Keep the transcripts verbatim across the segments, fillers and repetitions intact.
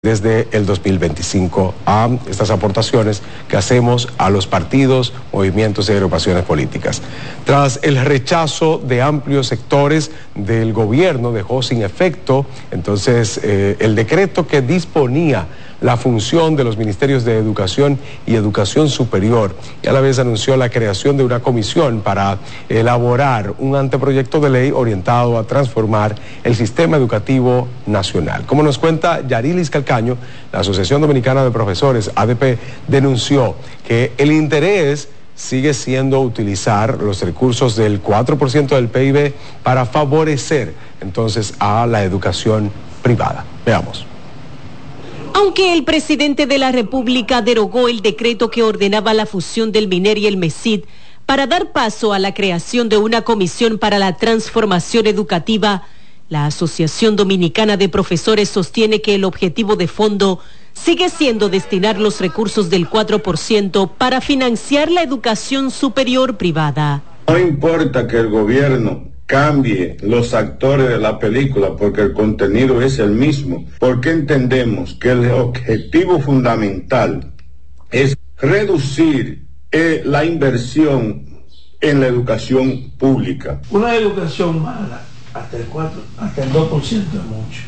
desde el dos mil veinticinco a estas aportaciones que hacemos a los partidos, movimientos y agrupaciones políticas. Tras el rechazo de amplios sectores del gobierno, dejó sin efecto entonces eh, el decreto que disponía la función de los ministerios de Educación y Educación Superior, y a la vez anunció la creación de una comisión para elaborar un anteproyecto de ley orientado a transformar el sistema educativo nacional. Como nos cuenta Yarilis Calcaño, la Asociación Dominicana de Profesores, A D P, denunció que el interés sigue siendo utilizar los recursos del cuatro por ciento del P I B para favorecer entonces a la educación privada. Veamos. Aunque el presidente de la República derogó el decreto que ordenaba la fusión del MINER y el MESID para dar paso a la creación de una comisión para la transformación educativa, la Asociación Dominicana de Profesores sostiene que el objetivo de fondo sigue siendo destinar los recursos del cuatro por ciento para financiar la educación superior privada. No importa que el gobierno cambie los actores de la película porque el contenido es el mismo, porque entendemos que el objetivo fundamental es reducir eh, la inversión en la educación pública. Una educación mala, hasta el cuatro, hasta el dos por ciento es mucho.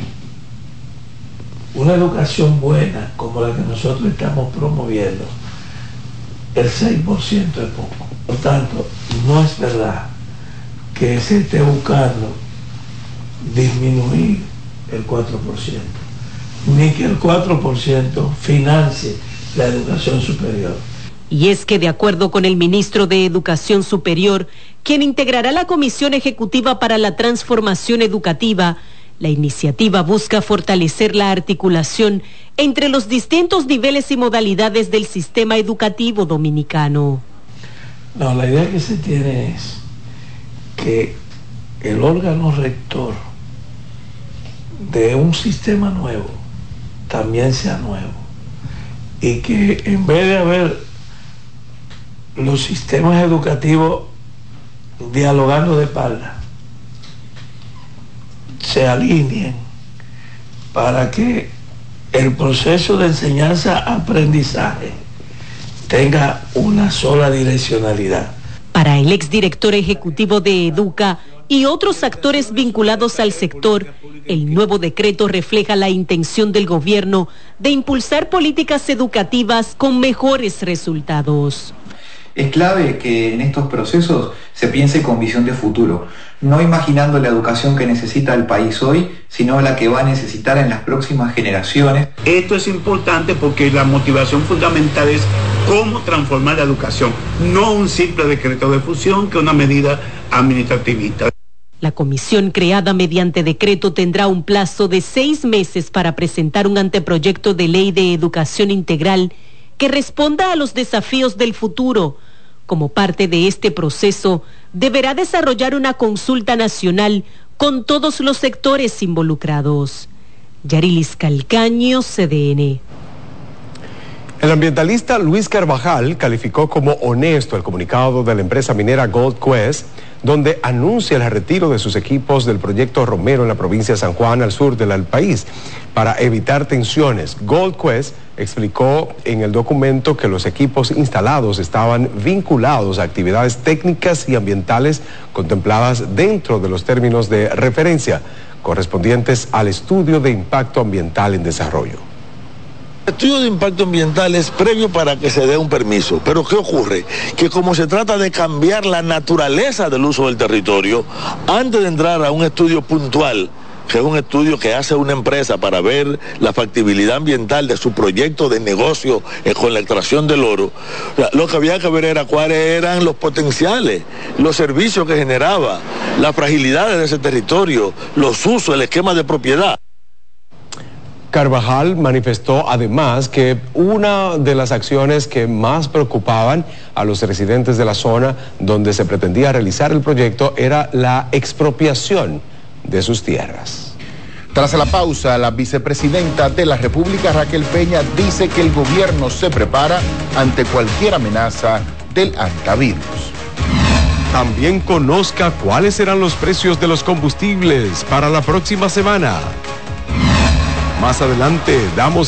Una educación buena, como la que nosotros estamos promoviendo, el seis por ciento es poco. Por tanto, no es verdad que se esté buscando disminuir el cuatro por ciento, ni que el cuatro por ciento financie la educación superior. Y es que de acuerdo con el ministro de Educación Superior, quien integrará la Comisión Ejecutiva para la Transformación Educativa, la iniciativa busca fortalecer la articulación entre los distintos niveles y modalidades del sistema educativo dominicano. No, la idea que se tiene es que el órgano rector de un sistema nuevo también sea nuevo, y que en vez de haber los sistemas educativos dialogando de espalda, se alineen para que el proceso de enseñanza-aprendizaje tenga una sola direccionalidad. Para el exdirector ejecutivo de Educa y otros actores vinculados al sector, el nuevo decreto refleja la intención del gobierno de impulsar políticas educativas con mejores resultados. Es clave que en estos procesos se piense con visión de futuro, no imaginando la educación que necesita el país hoy, sino la que va a necesitar en las próximas generaciones. Esto es importante porque la motivación fundamental es cómo transformar la educación, no un simple decreto de fusión que una medida administrativista. La comisión creada mediante decreto tendrá un plazo de seis meses para presentar un anteproyecto de ley de educación integral que responda a los desafíos del futuro. Como parte de este proceso, deberá desarrollar una consulta nacional con todos los sectores involucrados. Yarilis Calcaño, C D N. El ambientalista Luis Carvajal calificó como honesto el comunicado de la empresa minera Gold Quest, donde anuncia el retiro de sus equipos del proyecto Romero en la provincia de San Juan, al sur del país. Para evitar tensiones, Gold Quest explicó en el documento que los equipos instalados estaban vinculados a actividades técnicas y ambientales contempladas dentro de los términos de referencia correspondientes al estudio de impacto ambiental en desarrollo. El estudio de impacto ambiental es previo para que se dé un permiso, pero ¿qué ocurre? Que como se trata de cambiar la naturaleza del uso del territorio, antes de entrar a un estudio puntual, que es un estudio que hace una empresa para ver la factibilidad ambiental de su proyecto de negocio eh, con la extracción del oro, lo que había que ver era cuáles eran los potenciales, los servicios que generaba, las fragilidades de ese territorio, los usos, el esquema de propiedad. Carvajal manifestó además que una de las acciones que más preocupaban a los residentes de la zona donde se pretendía realizar el proyecto era la expropiación de sus tierras. Tras la pausa, la vicepresidenta de la República, Raquel Peña, dice que el gobierno se prepara ante cualquier amenaza del hantavirus. También conozca cuáles serán los precios de los combustibles para la próxima semana. Más adelante damos